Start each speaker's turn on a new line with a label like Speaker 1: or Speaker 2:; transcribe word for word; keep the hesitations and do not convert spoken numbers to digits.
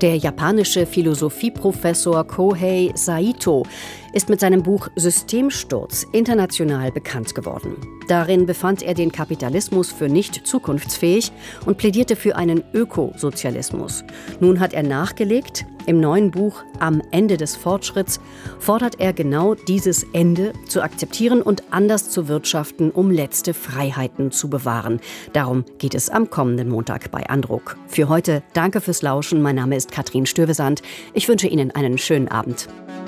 Speaker 1: Der japanische Philosophieprofessor Kohei Saito ist mit seinem Buch Systemsturz international bekannt geworden. Darin befand er den Kapitalismus für nicht zukunftsfähig und plädierte für einen Ökosozialismus. Nun hat er nachgelegt. Im neuen Buch Am Ende des Fortschritts fordert er genau dieses Ende zu akzeptieren und anders zu wirtschaften, um letzte Freiheiten zu bewahren. Darum geht es am kommenden Montag bei Andruck. Für heute danke fürs Lauschen. Mein Name ist Katrin Stövesand. Ich wünsche Ihnen einen schönen Abend.